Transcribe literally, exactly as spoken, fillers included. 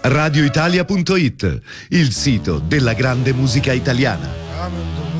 radioitalia punto it, il sito della grande musica italiana.